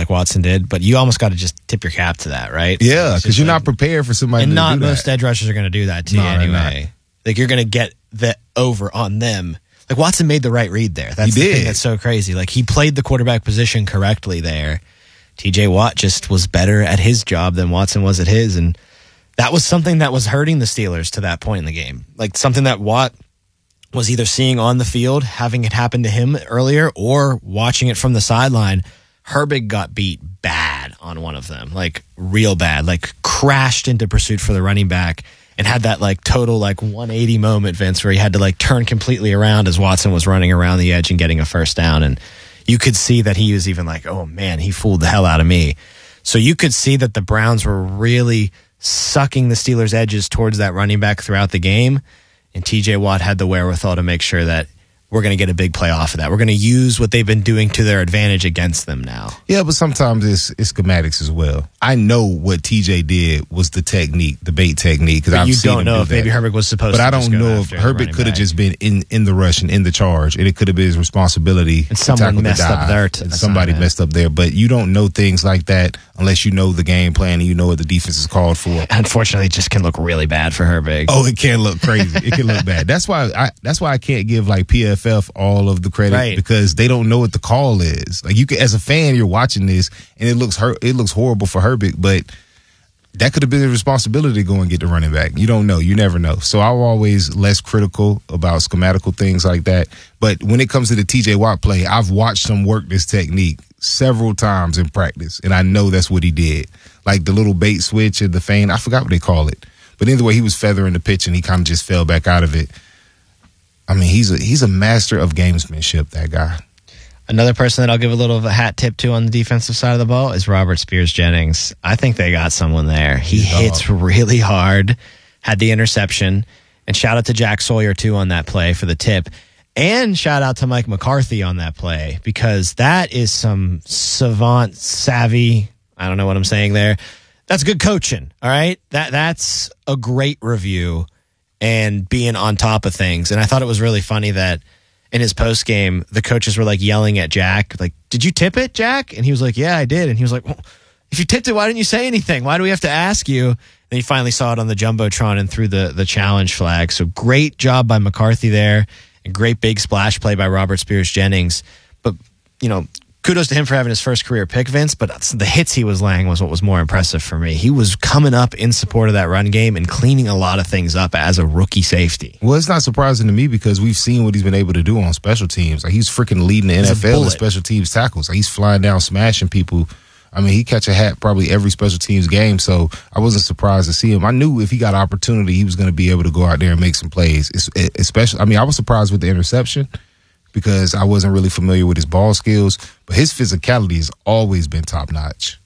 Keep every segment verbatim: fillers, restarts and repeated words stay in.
like Watson did, but you almost got to just tip your cap to that, right? Yeah, because you're like, not prepared for somebody and to not do that. most edge rushers are going to do that to no, you anyway. Like you're going to get the over on them. Like Watson made the right read there. That's he the did. thing that's so crazy. Like he played the quarterback position correctly there. T J Watt just was better at his job than Watson was at his, and that was something that was hurting the Steelers to that point in the game. Like something that Watt was either seeing on the field, having it happen to him earlier, or watching it from the sideline. Herbig got beat bad on one of them, like real bad, like crashed into pursuit for the running back and had that like total like one eighty moment, Vince, where he had to like turn completely around as Watson was running around the edge and getting a first down. And you could see that he was even like, oh man, he fooled the hell out of me. So you could see that the Browns were really sucking the Steelers' edges towards that running back throughout the game. And T J Watt had the wherewithal to make sure that we're going to get a big play off of that. We're going to use what they've been doing to their advantage against them now. Yeah, but sometimes it's, it's schematics as well. I know what T J did was the technique, the bait technique. Because I've you seen don't him know do if that. maybe Herbig was supposed but to. But I don't know if Herbig could have just been in, in the rush and in the charge, and it could have been his responsibility. And someone messed the up there. To and somebody it. messed up there. But you don't know things like that unless you know the game plan and you know what the defense is called for. Unfortunately, it just can look really bad for Herbig. Oh, it can look crazy. It can look bad. That's why I. That's why I can't give like P F F all of the credit right. because they don't know what the call is. Like you can, as a fan, you're watching this and it looks hurt. It looks horrible for Herbig, but that could have been a responsibility to go and get the running back. You don't know. You never know. So I'm always less critical about schematical things like that. But when it comes to the T J Watt play, I've watched him work this technique several times in practice, and I know that's what he did. Like the little bait switch and the feint. I forgot what they call it. But either way, he was feathering the pitch, and he kind of just fell back out of it. I mean, he's a he's a master of gamesmanship, that guy. Another person that I'll give a little of a hat tip to on the defensive side of the ball is Robert Spears-Jennings. I think they got someone there. He He's hits dog. really hard, had the interception, and shout out to Jack Sawyer, too, on that play for the tip. And shout out to Mike McCarthy on that play, because that is some savant, savvy, I don't know what I'm saying there. That's good coaching, all right? That That's a great review and being on top of things. And I thought it was really funny that in his post game, the coaches were like yelling at Jack, like, did you tip it, Jack? And he was like, yeah, I did. And he was like, well, if you tipped it, why didn't you say anything? Why do we have to ask you? And he finally saw it on the Jumbotron and threw the, the challenge flag. So great job by McCarthy there, and great big splash play by Robert Spears-Jennings. But, you know, kudos to him for having his first career pick, Vince, but the hits he was laying was what was more impressive for me. He was coming up in support of that run game and cleaning a lot of things up as a rookie safety. Well, it's not surprising to me because we've seen what he's been able to do on special teams. Like he's freaking leading the He's N F L in special teams tackles. Like he's flying down, smashing people. I mean, he catch a hat probably every special teams game, so I wasn't surprised to see him. I knew if he got opportunity, he was going to be able to go out there and make some plays. It's, especially, I mean, I was surprised with the interception because I wasn't really familiar with his ball skills, but his physicality has always been top notch.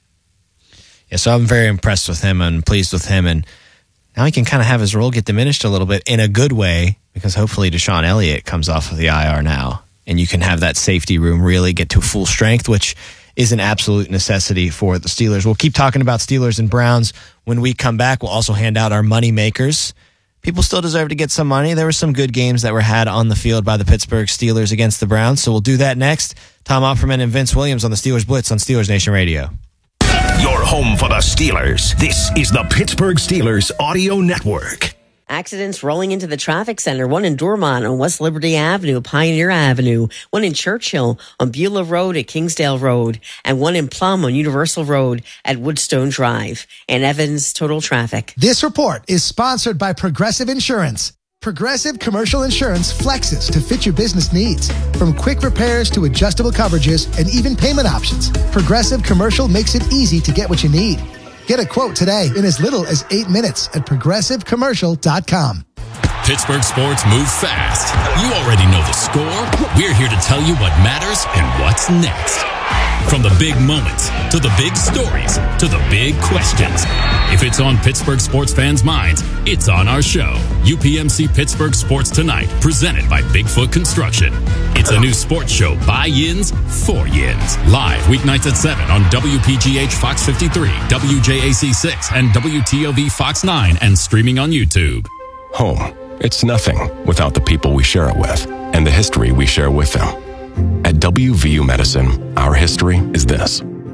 Yeah, so I'm very impressed with him and pleased with him, and now he can kind of have his role get diminished a little bit in a good way because hopefully Deshaun Elliott comes off of the I R now, and you can have that safety room really get to full strength, which is an absolute necessity for the Steelers. We'll keep talking about Steelers and Browns when we come back. We'll also hand out our money makers. People still deserve to get some money. There were some good games that were had on the field by the Pittsburgh Steelers against the Browns, so we'll do that next. Tom Opperman and Vince Williams on the Steelers Blitz on Steelers Nation Radio. Your home for the Steelers. This is the Pittsburgh Steelers Audio Network. Accidents rolling into the traffic center. One in Dormont on West Liberty Avenue, Pioneer Avenue. One in Churchill on Beulah Road at Kingsdale Road. And one in Plum on Universal Road at Woodstone Drive. And Evans Total Traffic. This report is sponsored by Progressive Insurance. Progressive Commercial Insurance flexes to fit your business needs. From quick repairs to adjustable coverages and even payment options, Progressive Commercial makes it easy to get what you need. Get a quote today in as little as eight minutes at progressive commercial dot com. Pittsburgh sports move fast. You already know the score. We're here to tell you what matters and what's next. From the big moments to the big stories to the big questions. If it's on Pittsburgh sports fans' minds, it's on our show. U P M C Pittsburgh Sports Tonight, presented by Bigfoot Construction. It's a new sports show by Yins for Yins. Live weeknights at seven on W P G H Fox fifty-three, W J A C six, and W T O V Fox nine, and streaming on YouTube. Home. It's nothing without the people we share it with and the history we share with them. At W V U Medicine, our history is this.